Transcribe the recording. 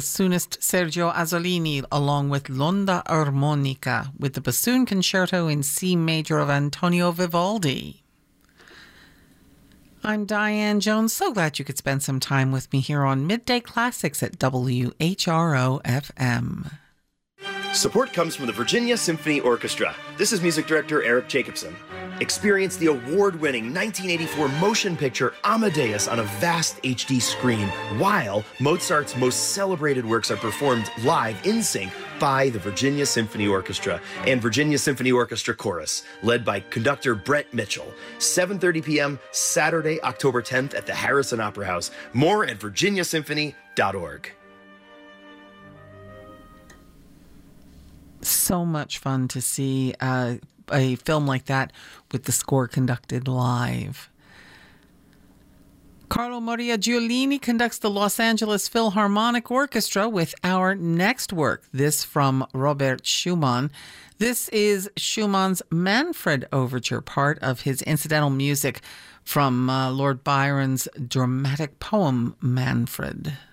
bassoonist Sergio Azzolini, along with L'Onda Armonica, with the bassoon concerto in C major of Antonio Vivaldi. I'm Diane Jones. So glad you could spend some time with me here on Midday Classics at WHRO FM. Support comes from the Virginia Symphony Orchestra. This is music director Eric Jacobson. Experience the award-winning 1984 motion picture Amadeus on a vast HD screen, while Mozart's most celebrated works are performed live in sync by the Virginia Symphony Orchestra and Virginia Symphony Orchestra Chorus, led by conductor Brett Mitchell. 7:30 p.m. Saturday, October 10th at the Harrison Opera House. More at virginiasymphony.org. So much fun to see a film like that with the score conducted live. Carlo Maria Giulini conducts the Los Angeles Philharmonic Orchestra with our next work, this from Robert Schumann. This is Schumann's Manfred Overture, part of his incidental music from Lord Byron's dramatic poem Manfred.